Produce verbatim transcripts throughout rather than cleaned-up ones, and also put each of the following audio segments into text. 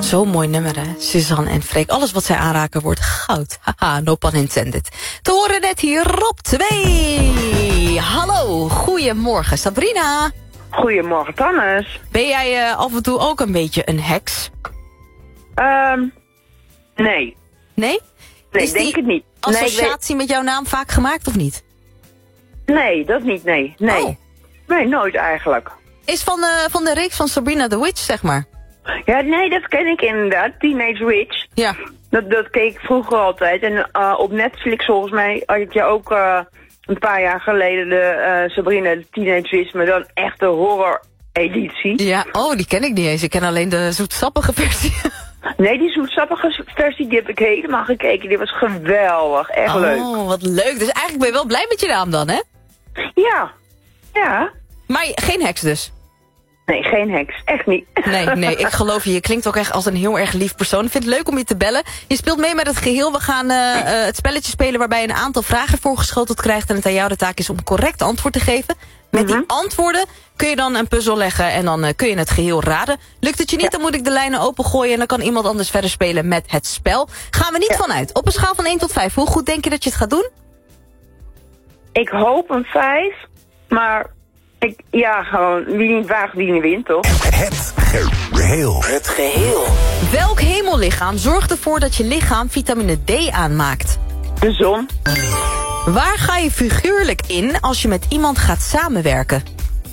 Zo'n mooi nummer, hè? Suzanne en Freek. Alles wat zij aanraken wordt goud. Haha, no pun intended. Te horen net hier op twee. Hallo, goedemorgen Sabrina. Goedemorgen Thomas. Ben jij uh, af en toe ook een beetje een heks? Um, nee. Nee? Nee, Is denk die het niet. associatie nee, met jouw naam vaak gemaakt of niet? Nee, dat niet, nee. Nee, oh. nee nooit eigenlijk. Is van de, van de reeks van Sabrina the Witch, zeg maar? Ja, nee, dat ken ik inderdaad. Teenage Witch. Ja. Dat, dat keek ik vroeger altijd. En uh, op Netflix volgens mij had ik je ook uh, een paar jaar geleden de uh, Sabrina de Teenage Witch, maar dan echt de horror editie. Ja, oh, die ken ik niet eens. Ik ken alleen de zoetsappige versie. Nee, die zoetsappige versie die heb ik helemaal gekeken. Die was geweldig. Echt oh, leuk. Oh, wat leuk. Dus eigenlijk ben je wel blij met je naam dan, hè? Ja. Ja. Maar geen heks dus? Nee, geen heks. Echt niet. Nee, nee, ik geloof je. Je klinkt ook echt als een heel erg lief persoon. Ik vind het leuk om je te bellen. Je speelt mee met het geheel. We gaan uh, uh, het spelletje spelen waarbij je een aantal vragen voorgeschoteld krijgt. En het aan jou de taak is om correct antwoord te geven. Met die antwoorden kun je dan een puzzel leggen en dan uh, kun je het geheel raden. Lukt het je niet, ja. dan moet ik de lijnen opengooien en dan kan iemand anders verder spelen met het spel. Gaan we niet ja. vanuit. Op een schaal van één tot vijf, hoe goed denk je dat je het gaat doen? Ik hoop een vijf, maar ik, ja, gewoon wie niet waagt, wie niet wint, toch? Het geheel. Het geheel. Welk hemellichaam zorgt ervoor dat je lichaam vitamine D aanmaakt? De zon. Waar ga je figuurlijk in als je met iemand gaat samenwerken?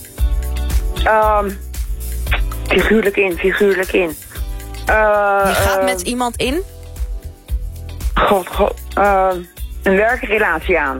Um, figuurlijk in, figuurlijk in. Uh, je gaat uh, met iemand in? God, god. Uh, een werkrelatie aan.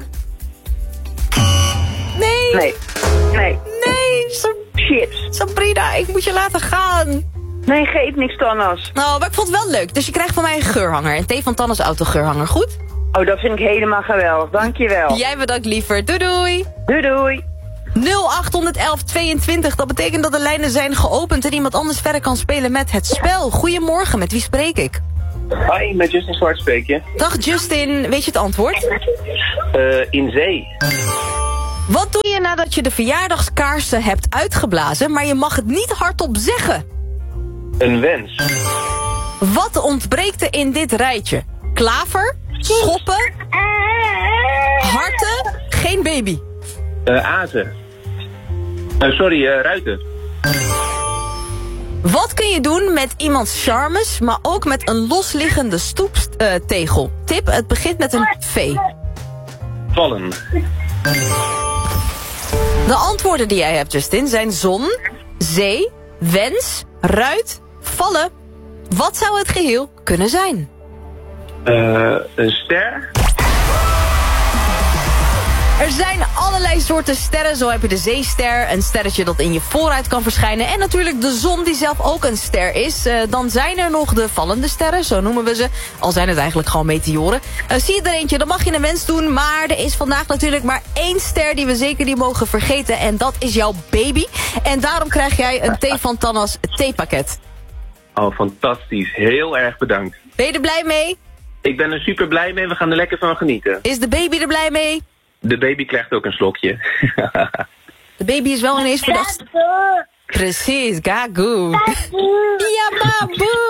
Nee. Nee. Nee. Nee. Sab Chips. Sabrina, ik moet je laten gaan. Nee, geef niks, Tannas. Nou, maar ik vond het wel leuk. Dus je krijgt van mij een geurhanger. Een thee van Tannas autogeurhanger, goed? Oh, dat vind ik helemaal geweldig. Dankjewel. Jij bedankt liever. Doei doei. Doei doei. nul acht een een tweeëntwintig. Dat betekent dat de lijnen zijn geopend en iemand anders verder kan spelen met het spel. Goedemorgen, met wie spreek ik? Hoi, met Justin Zwart spreek je. Dag Justin, weet je het antwoord? Uh, in zee. Wat doe je nadat je de verjaardagskaarsen hebt uitgeblazen, maar je mag het niet hardop zeggen? Een wens. Wat ontbreekt er in dit rijtje? Klaver, schoppen, harten, geen baby. Uh, azen. Uh, sorry, uh, ruiten. Wat kun je doen met iemands charmes, maar ook met een losliggende stoeptegel? Uh, Tip, het begint met een V. Vallen. De antwoorden die jij hebt, Justin, zijn zon, zee, wens, ruit, vallen. Wat zou het geheel kunnen zijn? Uh, een ster. Er zijn allerlei soorten sterren. Zo heb je de zeester, een sterretje dat in je vooruit kan verschijnen. En natuurlijk de zon die zelf ook een ster is. Uh, dan zijn er nog de vallende sterren, zo noemen we ze. Al zijn het eigenlijk gewoon meteoren. Uh, zie je er eentje, dan mag je een wens doen. Maar er is vandaag natuurlijk maar één ster die we zeker niet mogen vergeten. En dat is jouw baby. En daarom krijg jij een thee van Tannas theepakket. Oh, fantastisch. Heel erg bedankt. Ben je er blij mee? Ik ben er super blij mee. We gaan er lekker van genieten. Is de baby er blij mee? De baby krijgt ook een slokje. De baby is wel ineens verdacht. Precies, gagoe. Ja, baboe.